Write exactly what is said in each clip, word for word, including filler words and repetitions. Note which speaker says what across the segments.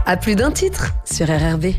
Speaker 1: À plus d'un titre sur R R B.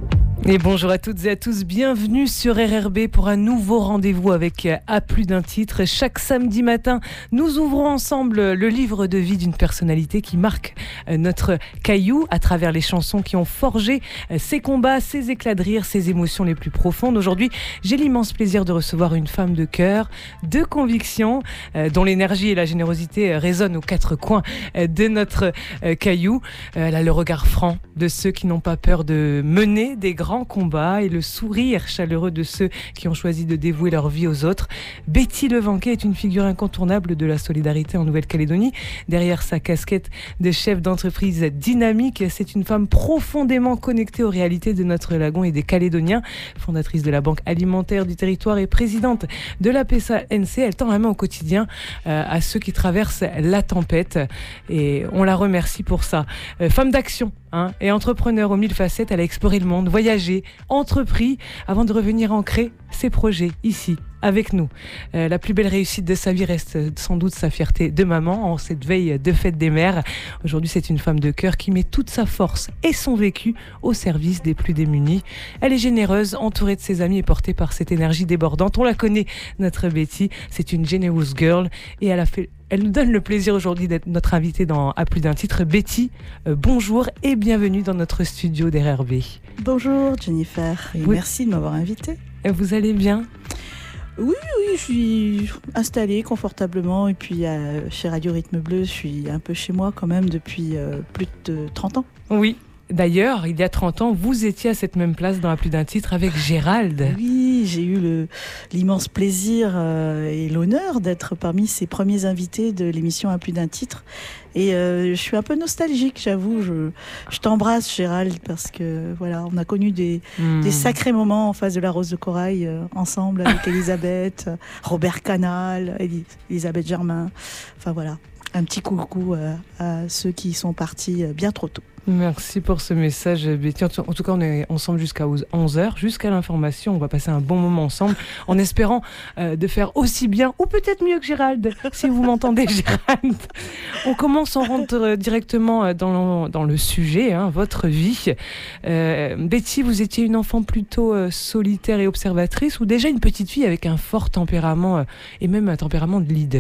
Speaker 2: Et bonjour à toutes et à tous, bienvenue sur R R B pour un nouveau rendez-vous avec À plus d'un titre. Chaque samedi matin, nous ouvrons ensemble le livre de vie d'une personnalité qui marque notre caillou à travers les chansons qui ont forgé ses combats, ses éclats de rire, ses émotions les plus profondes. Aujourd'hui, j'ai l'immense plaisir de recevoir une femme de cœur, de conviction, dont l'énergie et la générosité résonnent aux quatre coins de notre caillou. Elle a le regard franc de ceux qui n'ont pas peur de mener des grands combat et le sourire chaleureux de ceux qui ont choisi de dévouer leur vie aux autres. Betty Levanquet est une figure incontournable de la solidarité en Nouvelle-Calédonie. Derrière sa casquette de chef d'entreprise dynamique, c'est une femme profondément connectée aux réalités de notre lagon et des Calédoniens. Fondatrice de la Banque alimentaire du territoire et présidente de l'A P S A N C, elle tend la main au quotidien euh, à ceux qui traversent la tempête et on la remercie pour ça. Euh, femme d'action hein, et entrepreneur aux mille facettes, elle a exploré le monde, voyagé, entrepris avant de revenir ancrer ses projets ici avec nous. Euh, la plus belle réussite de sa vie reste sans doute sa fierté de maman en cette veille de fête des mères. Aujourd'hui, c'est une femme de cœur qui met toute sa force et son vécu au service des plus démunis. Elle est généreuse, entourée de ses amis et portée par cette énergie débordante. On la connaît, notre Betty. C'est une generous girl et elle a fait Elle nous donne le plaisir aujourd'hui d'être notre invitée dans À plus d'un titre. Betty, euh, bonjour et bienvenue dans notre studio d'R R B.
Speaker 3: Bonjour Jennifer, et oui. Merci de m'avoir invitée.
Speaker 2: Vous allez bien ?
Speaker 3: Oui, oui, je suis installée confortablement et puis euh, chez Radio Rythme Bleu, je suis un peu chez moi quand même depuis euh, plus de trente ans.
Speaker 2: Oui. D'ailleurs, il y a trente ans, vous étiez à cette même place dans À plus d'un titre avec Gérald.
Speaker 3: Oui, j'ai eu le, l'immense plaisir euh, et l'honneur d'être parmi ces premiers invités de l'émission À plus d'un titre. Et euh, je suis un peu nostalgique, j'avoue. Je, je t'embrasse, Gérald, parce que voilà, on a connu des, mmh. des sacrés moments en face de la Rose de Corail, euh, ensemble avec Elisabeth, Robert Canal, Elis- Elisabeth Germain. Enfin voilà, un petit coucou euh, à ceux qui sont partis bien trop tôt.
Speaker 2: Merci pour ce message, Betty. En tout cas, on est ensemble jusqu'à onze heures, jusqu'à l'information. On va passer un bon moment ensemble, en espérant euh, de faire aussi bien, ou peut-être mieux que Gérald, si vous m'entendez, Gérald. On commence, on rentre directement dans le, dans le sujet, hein, votre vie. Euh, Betty, vous étiez une enfant plutôt euh, solitaire et observatrice, ou déjà une petite fille avec un fort tempérament, euh, et même un tempérament de leader ?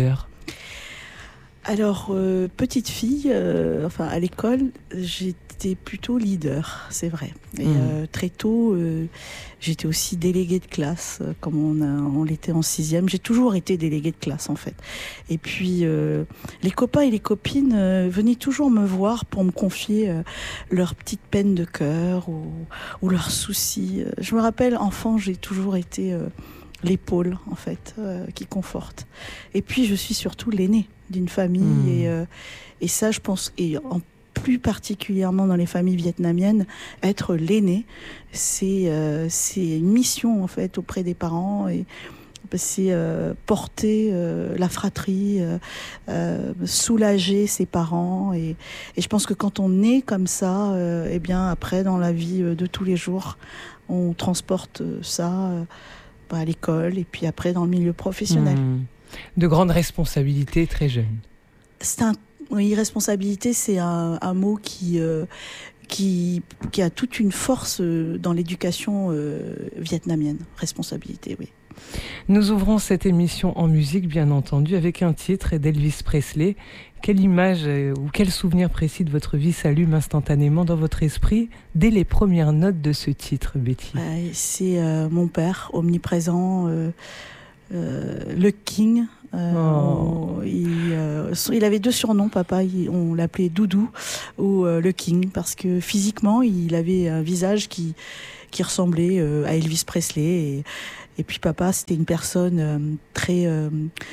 Speaker 3: Alors, euh, petite fille, euh, enfin à l'école, j'étais plutôt leader, c'est vrai. Et mmh. euh, très tôt, euh, j'étais aussi déléguée de classe, euh, comme on, a, on l'était en sixième. J'ai toujours été déléguée de classe, en fait. Et puis, euh, les copains et les copines euh, venaient toujours me voir pour me confier euh, leurs petites peines de cœur ou, ou leurs soucis. Je me rappelle, enfant, j'ai toujours été euh, l'épaule, en fait, euh, qui conforte. Et puis, je suis surtout l'aînée d'une famille mmh. et, euh, et ça je pense et en plus particulièrement dans les familles vietnamiennes, être l'aîné c'est, euh, c'est une mission en fait auprès des parents et c'est euh, porter euh, la fratrie, euh, euh, soulager ses parents et, et je pense que quand on est comme ça, euh, eh bien après dans la vie de tous les jours, on transporte ça euh, à l'école et puis après dans le milieu professionnel. Mmh.
Speaker 2: De grandes responsabilités très jeune.
Speaker 3: C'est un, oui, responsabilité, c'est un, un mot qui, euh, qui, qui a toute une force dans l'éducation euh, vietnamienne. Responsabilité, oui.
Speaker 2: Nous ouvrons cette émission en musique, bien entendu, avec un titre d'Elvis Presley. Quelle image euh, ou quel souvenir précis de votre vie s'allume instantanément dans votre esprit dès les premières notes de ce titre, Betty ?
Speaker 3: euh, C'est euh, mon père, omniprésent, euh, Euh, le King. Euh, oh. on, il, euh, il avait deux surnoms, papa. Il, on l'appelait Doudou ou euh, le King parce que physiquement, il avait un visage qui qui ressemblait euh, à Elvis Presley. Et, et puis papa, c'était une personne euh, très euh,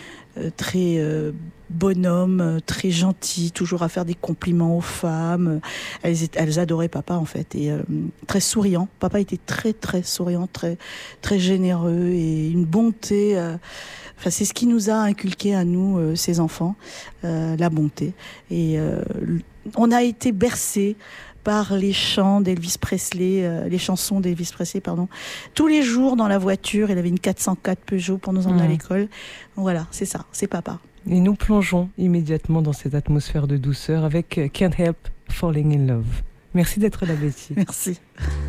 Speaker 3: très euh, bonhomme, très gentil, toujours à faire des compliments aux femmes. Elles, elles adoraient papa en fait et euh, très souriant. Papa était très très souriant, très très généreux et une bonté. Euh, enfin, c'est ce qui nous a inculqué à nous, euh, ces enfants, euh, la bonté. Et euh, on a été bercés par les chants d'Elvis Presley, euh, les chansons d'Elvis Presley, pardon. Tous les jours dans la voiture, il avait une quatre cent quatre Peugeot pour nous emmener mmh. à l'école. Voilà, c'est ça, c'est papa.
Speaker 2: Et nous plongeons immédiatement dans cette atmosphère de douceur avec Can't Help Falling in Love. Merci d'être là, Betty.
Speaker 3: Merci.